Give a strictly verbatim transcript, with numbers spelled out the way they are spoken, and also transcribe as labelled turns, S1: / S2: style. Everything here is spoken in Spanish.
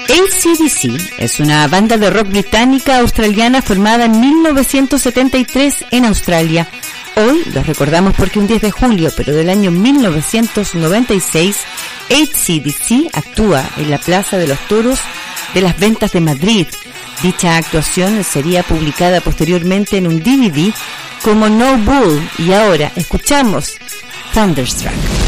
S1: A C D C es una banda de rock británica australiana formada en mil novecientos setenta y tres en Australia. Hoy los recordamos porque un diez de julio, pero del año mil novecientos noventa y seis, A C D C actúa en la Plaza de los Toros de las Ventas de Madrid. Dicha actuación sería publicada posteriormente en un D V D como No Bull, y ahora escuchamos Thunderstruck.